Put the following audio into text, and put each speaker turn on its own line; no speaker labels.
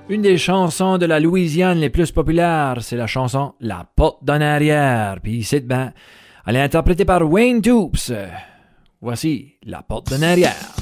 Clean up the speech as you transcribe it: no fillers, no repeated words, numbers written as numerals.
Une des chansons de la Louisiane les plus populaires, c'est la chanson La Porte d'en arrière. Puis ici, ben, elle est interprétée par Wayne Toups. Voici La Porte d'en arrière.